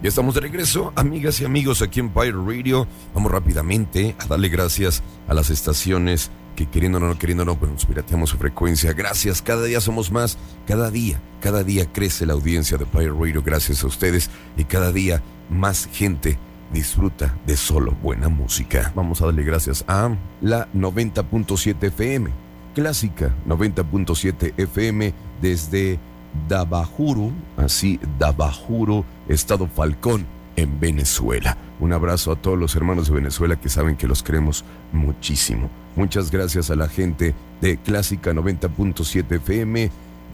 Ya estamos de regreso, amigas y amigos, aquí en Pirate Radio. Vamos rápidamente a darle gracias a las estaciones que queriendo o no, pues nos pirateamos su frecuencia. Gracias, cada día somos más, cada día crece la audiencia de Pirate Radio gracias a ustedes y cada día más gente disfruta de solo buena música. Vamos a darle gracias a la 90.7 FM, clásica 90.7 FM desde Dabajuru, Estado Falcón, en Venezuela. Un abrazo a todos los hermanos de Venezuela que saben que los queremos muchísimo. Muchas gracias a la gente de Clásica 90.7 FM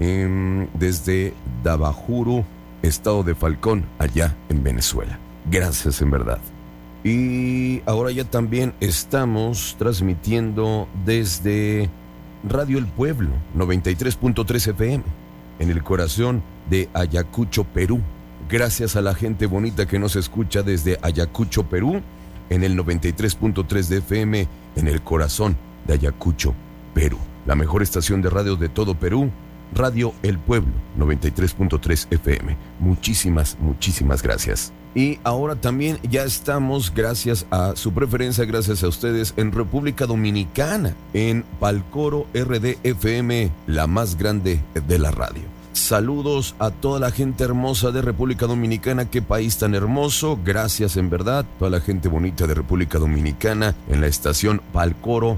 desde Dabajuru, Estado de Falcón, allá en Venezuela. Gracias en verdad. Y ahora ya también estamos transmitiendo desde Radio El Pueblo 93.3 FM en el corazón de Ayacucho, Perú. Gracias a la gente bonita que nos escucha desde Ayacucho, Perú, en el 93.3 de FM, en el corazón de Ayacucho, Perú. La mejor estación de radio de todo Perú, Radio El Pueblo, 93.3 FM. Muchísimas gracias. Y ahora también ya estamos, gracias a su preferencia, gracias a ustedes, en República Dominicana, en Palcoro RD-FM, la más grande de la radio. Saludos a toda la gente hermosa de República Dominicana, qué país tan hermoso, gracias en verdad, toda la gente bonita de República Dominicana, en la estación Palcoro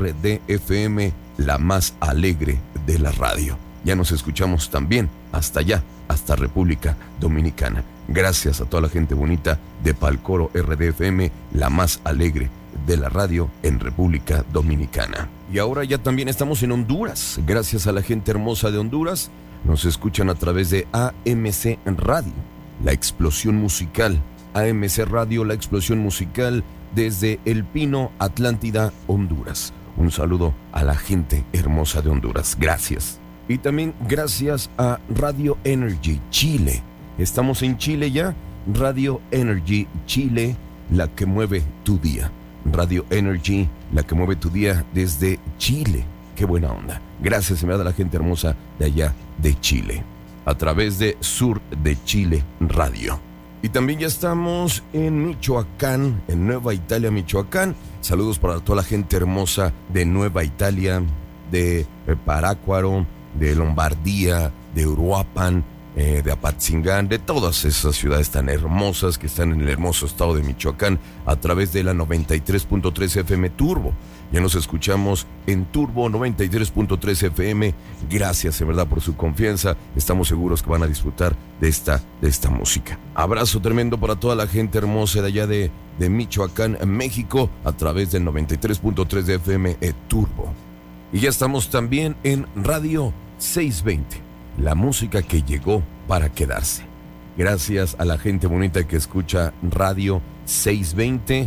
RD-FM, la más alegre de la radio. Ya nos escuchamos también hasta allá, hasta República Dominicana. Gracias a toda la gente bonita de Palcoro RD-FM, la más alegre de la radio en República Dominicana. Y ahora ya también estamos en Honduras. Gracias a la gente hermosa de Honduras. Nos escuchan a través de AMC Radio, La Explosión Musical. AMC Radio, La Explosión Musical, desde El Pino, Atlántida, Honduras. Un saludo a la gente hermosa de Honduras. Gracias. Y también gracias a Radio Energy Chile. Estamos en Chile ya. Radio Energy Chile, la que mueve tu día. Radio Energy, la que mueve tu día desde Chile. Qué buena onda. Gracias, en verdad, a la gente hermosa de allá de Chile. A través de Sur de Chile Radio. Y también ya estamos en Michoacán, en Nueva Italia, Michoacán. Saludos para toda la gente hermosa de Nueva Italia, de Parácuaro, de Lombardía, de Uruapan, de Apatzingán, de todas esas ciudades tan hermosas que están en el hermoso estado de Michoacán, a través de la 93.3 FM Turbo. Ya nos escuchamos en Turbo 93.3 FM. Gracias, en verdad, por su confianza. Estamos seguros que van a disfrutar de esta música. Abrazo tremendo para toda la gente hermosa de allá de Michoacán, México, a través del 93.3 de FM Turbo. Y ya estamos también en Radio 620, la música que llegó para quedarse. Gracias a la gente bonita que escucha Radio 620,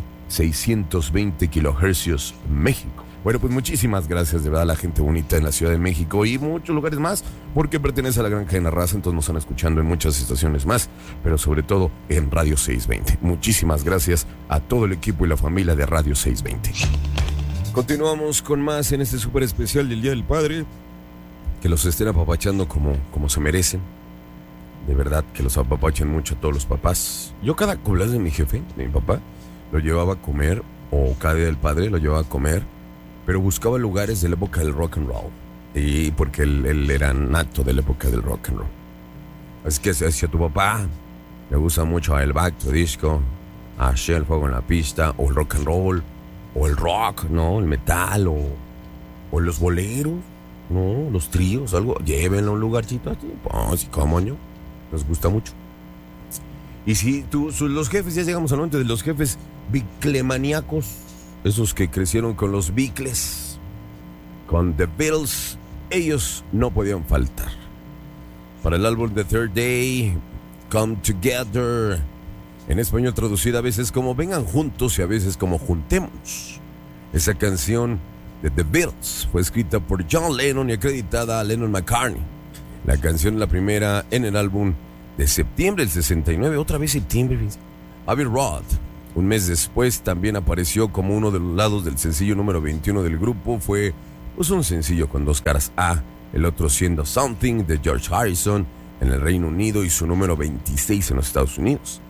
620 kilohercios, México. Bueno, pues muchísimas gracias de verdad a la gente bonita en la Ciudad de México y muchos lugares más, porque pertenece a la Granja de la Raza, entonces nos están escuchando en muchas estaciones más, pero sobre todo en Radio 620. Muchísimas gracias a todo el equipo y la familia de Radio 620. Continuamos con más en este súper especial del Día del Padre. Que los estén apapachando como se merecen. De verdad, que los apapachen mucho a todos los papás. Yo cada cumpleaños de mi jefe, de mi papá, lo llevaba a comer, o cada Día del Padre lo llevaba a comer, pero buscaba lugares de la época del rock and roll. Y porque él era nato de la época del rock and roll. Así que si a tu papá le gusta mucho el back to disco, a el fuego en la pista, o el rock and roll, o el rock, ¿no? El metal, o los boleros, ¿no? Los tríos, algo, llévenlo a un lugarcito así, pues, ¿cómo no? Nos gusta mucho. Y si los jefes, ya llegamos al momento de los jefes biclemaníacos, esos que crecieron con los Beatles, con The Beatles, ellos no podían faltar. Para el álbum The Third Day, Come Together, en español traducida a veces como Vengan Juntos y a veces como Juntemos. Esa canción de The Beatles fue escrita por John Lennon y acreditada a Lennon McCartney. La canción, la primera en el álbum de septiembre del 69, otra vez septiembre. Abbey Road, un mes después, también apareció como uno de los lados del sencillo número 21 del grupo. Fue pues un sencillo con dos caras A, el otro siendo Something de George Harrison en el Reino Unido y su número 26 en los Estados Unidos.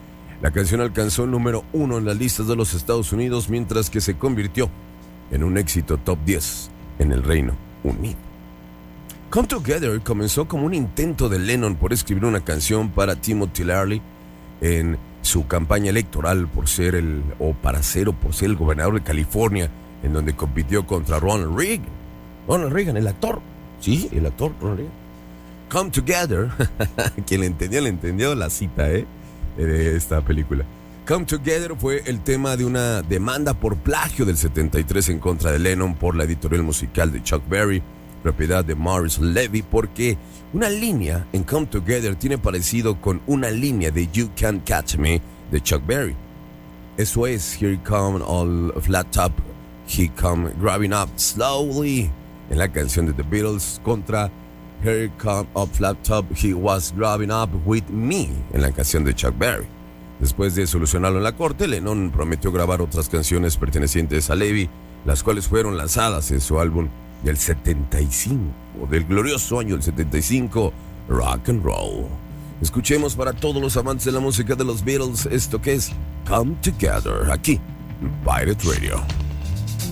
La canción alcanzó el número 1 en las listas de los Estados Unidos, mientras que se convirtió en un éxito top 10 en el Reino Unido. Come Together comenzó como un intento de Lennon por escribir una canción para Timothy Leary en su campaña electoral por ser el gobernador de California, en donde compitió contra Ronald Reagan. Ronald Reagan, el actor. Sí, el actor Ronald Reagan. Come Together, quien le entendió la cita, de esta película. Come Together fue el tema de una demanda por plagio del 73 en contra de Lennon por la editorial musical de Chuck Berry, propiedad de Morris Levy, porque una línea en Come Together tiene parecido con una línea de You Can't Catch Me de Chuck Berry. Eso es Here Come All Flat Top, He Come Grabbing Up Slowly en la canción de The Beatles, contra Here Come Up Flat Top, He Was Grabbing Up With Me en la canción de Chuck Berry. Después de solucionarlo en la corte, Lennon prometió grabar otras canciones pertenecientes a Levy, las cuales fueron lanzadas en su álbum del 75, del glorioso año del 75, Rock and Roll. Escuchemos para todos los amantes de la música de los Beatles esto que es Come Together, aquí en Pirate Radio.